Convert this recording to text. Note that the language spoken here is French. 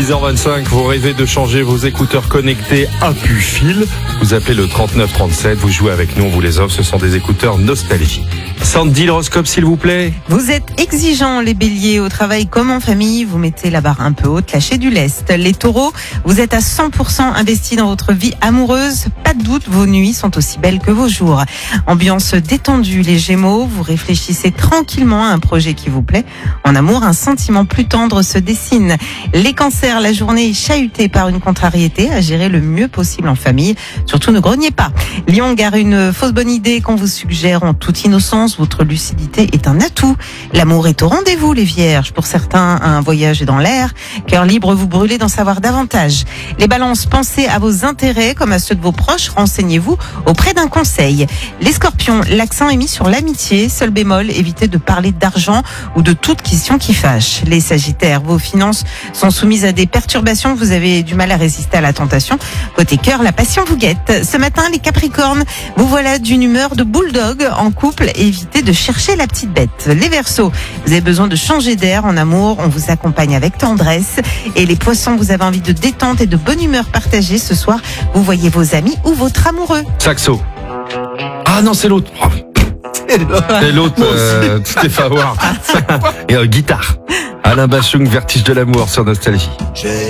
6h25, vous rêvez de changer vos écouteurs connectés à pu-fil. Vous appelez le 3937, vous jouez avec nous, on vous les offre. Ce sont des écouteurs Nostalgie. Sandy, l'horoscope, s'il vous plaît. Vous êtes exigeants, les béliers, au travail comme en famille. Vous mettez la barre un peu haute, lâchez du lest. Les taureaux, vous êtes à 100% investis dans votre vie amoureuse. Pas de doute, vos nuits sont aussi belles que vos jours. Ambiance détendue, les gémeaux. Vous réfléchissez tranquillement à un projet qui vous plaît. En amour, un sentiment plus tendre se dessine. Les cancers, la journée est chahutée par une contrariété à gérer le mieux possible en famille. Surtout ne grognez pas. Lion, gare une fausse bonne idée qu'on vous suggère en toute innocence. Votre lucidité est un atout. L'amour est au rendez-vous, les vierges. Pour certains, un voyage est dans l'air. Cœur libre, vous brûlez d'en savoir davantage. Les balances, pensez à vos intérêts comme à ceux de vos proches. Renseignez-vous auprès d'un conseil. Les scorpions, l'accent est mis sur l'amitié. Seul bémol, évitez de parler d'argent ou de toute question qui fâche. Les sagittaires, vos finances sont soumises à des perturbations. Vous avez du mal à résister à la tentation. Côté cœur, la passion vous guette. Ce matin, les capricornes, vous voilà d'une humeur de bulldog en couple. Évitez de chercher la petite bête. Les verseaux, vous avez besoin de changer d'air en amour. On vous accompagne avec tendresse. Et les poissons, vous avez envie de détente et de bonne humeur partagée. Ce soir, vous voyez vos amis ou votre amoureux. Saxo. Ah non, c'est l'autre. Oh. C'est l'autre, Stéphane Ward. Et guitare. Alain Bachung, Vertige de l'amour sur Nostalgie.